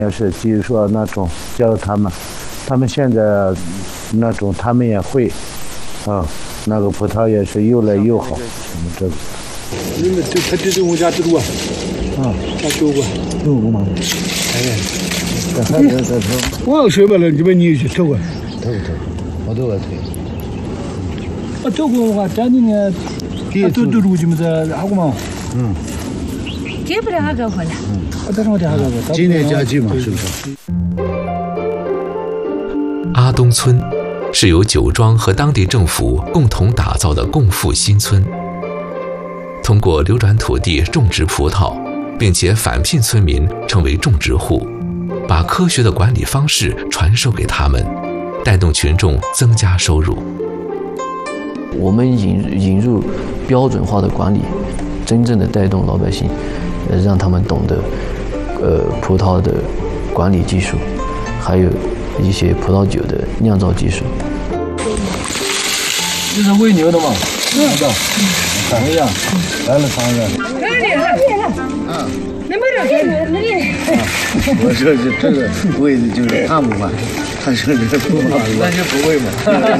也是技术那种教他们，他们现在那种他们也会，那个葡萄也是越来越好。这个， 他这种我家这个啊，他做过， 做过吗？哎， 我要说白了，你们你去偷啊？ 偷，我都要偷。 我偷过的话，咱那个，都路去么子，好过吗？ 接不了那个回来。 今年家具嘛，是不是？ 阿东村是由酒庄和当地政府共同打造的共富新村。通过流转土地种植葡萄，并且返聘村民成为种植户，把科学的管理方式传授给他们，带动群众增加收入。 我们引入标准化的管理，真正的带动老百姓，让他们懂得葡萄的管理技术，还有一些葡萄酒的酿造技术。 这是喂牛的吗？看一下，来了尝一下。 我说这个喂的就是他们嘛，他说这个不好，那就不喂嘛。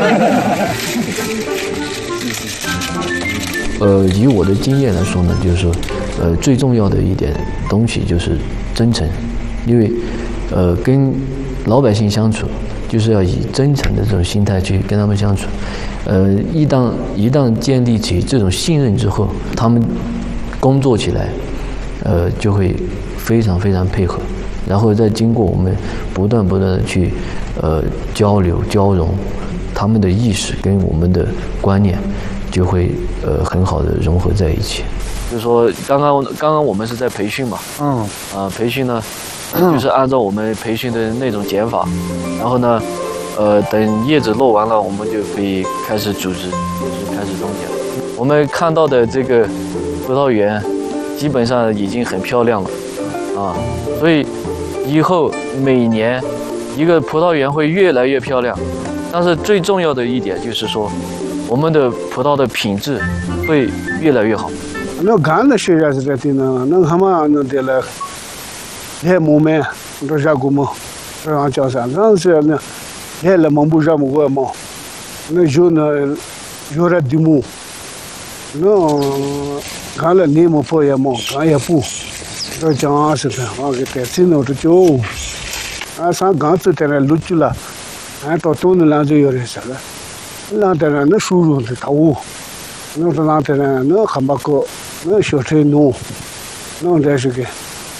以我的经验来说呢，就是说，最重要的一点东西就是真诚，因为，跟老百姓相处，就是要以真诚的这种心态去跟他们相处。一旦建立起这种信任之后，他们工作起来，就会非常非常配合，然后再经过我们不断的去交流交融，他们的意识跟我们的观念就会很好的融合在一起。就是说，刚刚我们是在培训嘛，培训呢，就是按照我们培训的那种剪法，然后呢，等叶子落完了，我们就可以开始组织，就是开始种剪。我们看到的这个葡萄园，基本上已经很漂亮了，所以以后每年一个葡萄园会越来越漂亮。但是最重要的一点就是说，我们的葡萄的品质会越来越好。 那干的学校是在地呢，那他们那得了，那木门都下过么？这样叫啥？那是那，那了么不上么个么？那就那有点地木，那干了你么破也么，干也不，这讲是的，我给带进了这就，上刚子在那录取了，到东南那就有点啥了，那在那收入的头。那在那在那还没个，那小车弄，那在这个，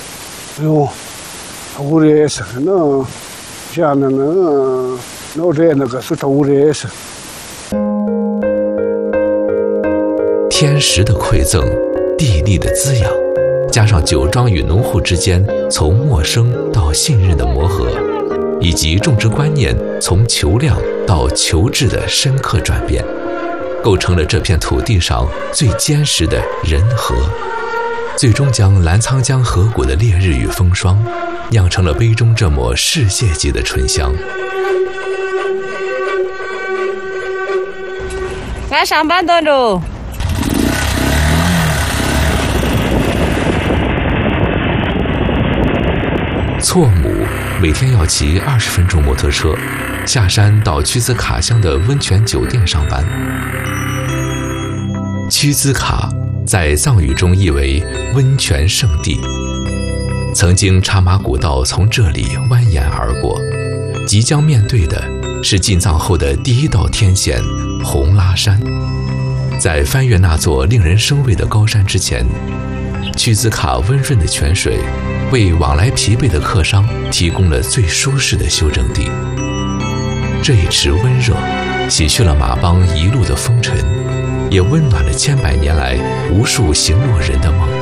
我也是，那像那这那个是我也是。 天时的馈赠，地利的滋养，加上酒庄与农户之间从陌生到信任的磨合，以及种植观念从求量到求质的深刻转变，构成了这片土地上最坚实的人和，最终将澜沧江河谷的烈日与风霜酿成了杯中这抹世界级的醇香。 俺上班多喽。 错母每天要骑20分钟摩托车下山到曲子卡乡的温泉酒店上班。曲子卡在藏语中译为温泉圣地，曾经茶马古道从这里蜿蜒而过，即将面对的是进藏后的第一道天险红拉山。在翻越那座令人生畏的高山之前，曲子卡温润的泉水为往来疲惫的客商提供了最舒适的休整地。这一池温热洗去了马帮一路的风尘，也温暖了千百年来无数行路人的梦。